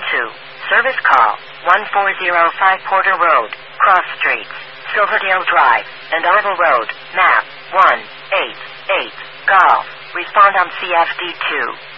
Service call, 1405 Porter Road, Cross Streets, Silverdale Drive, and Oval Road, map 188, Golf. Respond on CFD2.